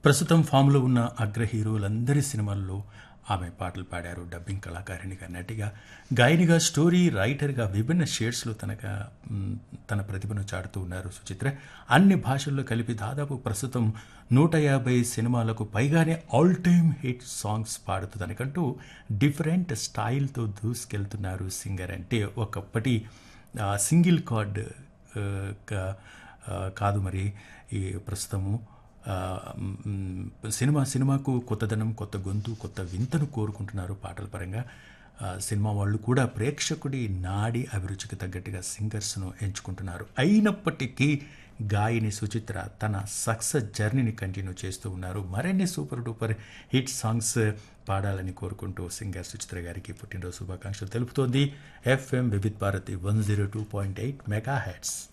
ప్రస్తుతం ఫామ్లో ఉన్న అగ్ర హీరోలందరి సినిమాల్లో ఆమె పాటలు పాడారు. డబ్బింగ్ కళాకారిణిగా, నటిగా, గాయనిగా, స్టోరీ రైటర్గా విభిన్న షేడ్స్లో తన ప్రతిభను చాటుతూ ఉన్నారు సుచిత్ర. అన్ని భాషల్లో కలిపి దాదాపు ప్రస్తుతం 150 సినిమాలకు పైగానే ఆల్ టైమ్ హిట్ సాంగ్స్ పాడుతూ తనకంటూ డిఫరెంట్ స్టైల్తో దూసుకెళ్తున్నారు సింగర్. అంటే ఒకప్పటి సింగిల్ కార్డ్ కాదు మరి ఈ ప్రస్తుతము సినిమాకు కొత్తదనం, కొత్త గొంతు, కొత్త వింతను కోరుకుంటున్నారు పాటల పరంగా. సినిమా వాళ్ళు కూడా ప్రేక్షకుడి నాడి అభిరుచికి తగ్గట్టుగా సింగర్స్ను ఎంచుకుంటున్నారు. అయినప్పటికీ గాయని సుచిత్ర తన సక్సెస్ జర్నీని కంటిన్యూ చేస్తూ ఉన్నారు. మరిన్ని సూపర్ డూపర్ హిట్ సాంగ్స్ పాడాలని కోరుకుంటూ సింగర్ సుచిత్ర గారికి పుట్టినరోజు శుభాకాంక్షలు తెలుపుతోంది FM వివిధ్ భారతి 102.8 మెగాహెర్ట్జ్.